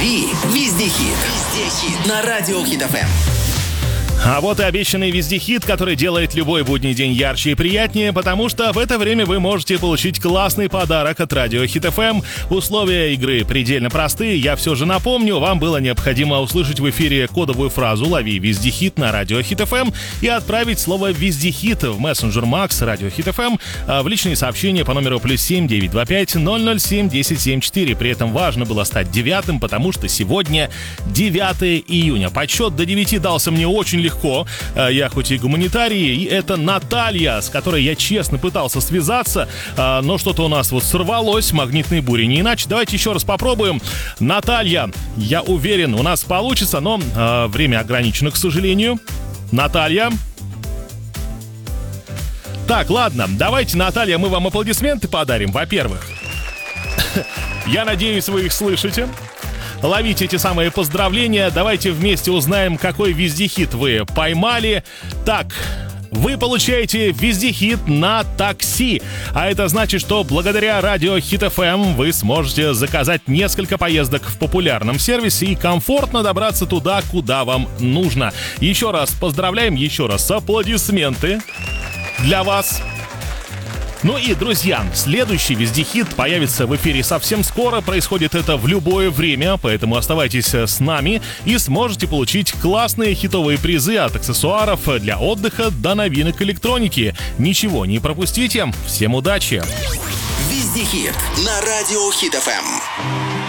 Лови везде хит. Везде хит. На радио Хит ФМ. А вот и обещанный вездехит, который делает любой будний день ярче и приятнее, потому что в это время вы можете получить классный подарок от радио Хит ФМ. Условия игры предельно простые. Я все же напомню, вам было необходимо услышать в эфире кодовую фразу «Лови вездехит» на радио Хит ФМ и отправить слово «вездехит» в мессенджер Макс радио Хит ФМ в личные сообщения по номеру +7 925 007 1074. При этом важно было стать 9-м, потому что сегодня 9 июня. Подсчет до 9 дался мне очень легко. Я хоть и гуманитарий, и это Наталья, с которой я честно пытался связаться, но что-то у нас вот сорвалось, магнитные бури, не иначе. Давайте еще раз попробуем. Наталья, я уверен, у нас получится, но время ограничено, к сожалению. Наталья. Так, ладно, давайте, Наталья, мы вам аплодисменты подарим, во-первых. Я надеюсь, вы их слышите. Ловите эти самые поздравления. Давайте вместе узнаем, какой вездехит вы поймали. Так, вы получаете вездехит на такси. А это значит, что благодаря радио Хит ФМ вы сможете заказать несколько поездок в популярном сервисе и комфортно добраться туда, куда вам нужно. Еще раз поздравляем, еще раз аплодисменты для вас. Ну и, друзья, следующий вездехит появится в эфире совсем скоро. Происходит это в любое время, поэтому оставайтесь с нами и сможете получить классные хитовые призы от аксессуаров для отдыха до новинок электроники. Ничего не пропустите. Всем удачи! Вездехит на радио Хит ФМ.